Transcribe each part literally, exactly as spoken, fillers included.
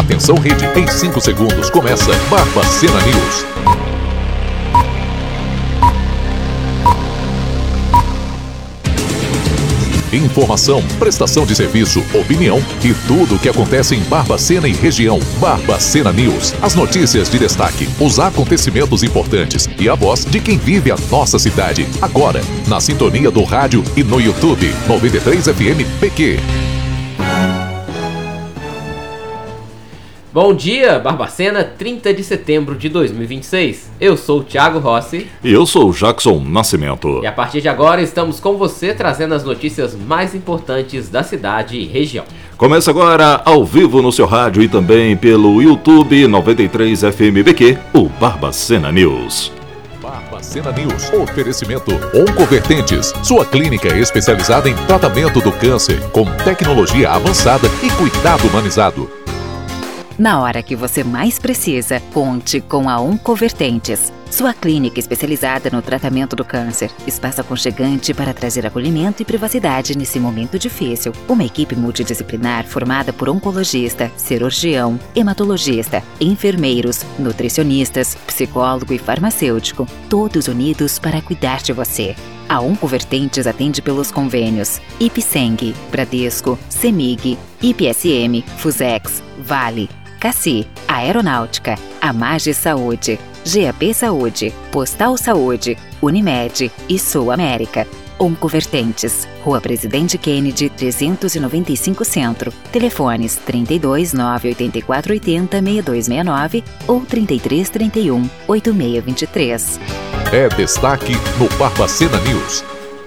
Atenção rede, em cinco segundos começa Barbacena News. Informação, prestação de serviço, opinião e tudo o que acontece em Barbacena e região. Barbacena News. As notícias de destaque, os acontecimentos importantes e a voz de quem vive a nossa cidade. Agora, na sintonia do rádio e no YouTube. noventa e três F M P Q. Bom dia, Barbacena, trinta de setembro de dois mil e vinte e seis. Eu sou o Thiago Rossi. E eu sou o Jackson Nascimento. E a partir de agora estamos com você trazendo as notícias mais importantes da cidade e região. Começa agora ao vivo no seu rádio e também pelo YouTube noventa e três F M B Q, o Barbacena News. Barbacena News. Oferecimento Oncovertentes, sua clínica especializada em tratamento do câncer, com tecnologia avançada e cuidado humanizado. Na hora que você mais precisa, conte com a Oncovertentes, sua clínica especializada no tratamento do câncer. Espaço aconchegante para trazer acolhimento e privacidade nesse momento difícil. Uma equipe multidisciplinar formada por oncologista, cirurgião, hematologista, enfermeiros, nutricionistas, psicólogo e farmacêutico, todos unidos para cuidar de você. A Oncovertentes atende pelos convênios Ipseng, Bradesco, Semig, I P S M, Fusex, Vale, Cassi, Aeronáutica, Amage Saúde, G A P Saúde, Postal Saúde, Unimed e Sul América. Oncovertentes, Rua Presidente Kennedy, trezentos e noventa e cinco Centro. Telefones trinta e dois, nove oito quatro oito zero, seis dois seis nove ou trinta e três, trinta e um, oito seis dois três. É destaque no Barbacena News.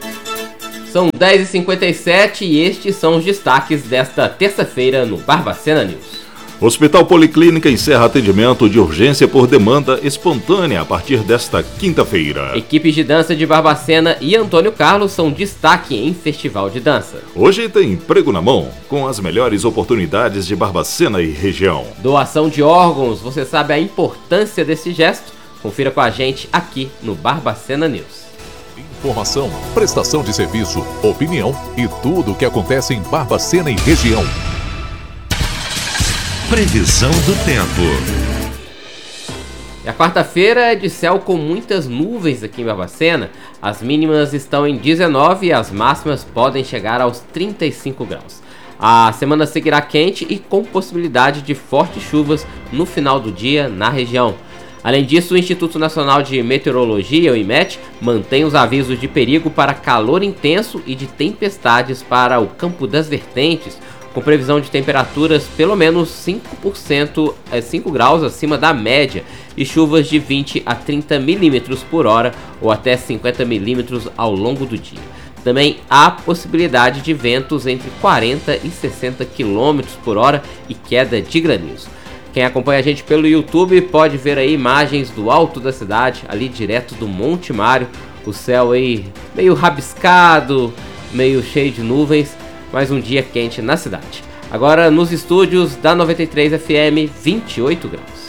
São dez e cinquenta e sete e estes são os destaques desta terça-feira no Barbacena News. Hospital Policlínica encerra atendimento de urgência por demanda espontânea a partir desta quinta-feira. Equipes de dança de Barbacena e Antônio Carlos são destaque em festival de dança. Hoje tem Emprego na Mão, com as melhores oportunidades de Barbacena e região. Doação de órgãos, você sabe a importância desse gesto? Confira com a gente aqui no Barbacena News. Informação, prestação de serviço, opinião e tudo o que acontece em Barbacena e região. Previsão do tempo. E a quarta-feira é de céu com muitas nuvens aqui em Barbacena. As mínimas estão em dezenove e as máximas podem chegar aos trinta e cinco graus. A semana seguirá quente e com possibilidade de fortes chuvas no final do dia na região. Além disso, o Instituto Nacional de Meteorologia, o IMET, mantém os avisos de perigo para calor intenso e de tempestades para o Campo das Vertentes, com previsão de temperaturas pelo menos cinco por cento, cinco graus acima da média e chuvas de vinte a trinta milímetros por hora ou até cinquenta milímetros ao longo do dia. Também há possibilidade de ventos entre quarenta e sessenta quilômetros por hora e queda de granizo. Quem acompanha a gente pelo YouTube pode ver aí imagens do alto da cidade, ali direto do Monte Mário, o céu aí meio rabiscado, meio cheio de nuvens, mas um dia quente na cidade. Agora nos estúdios da noventa e três F M, vinte e oito graus.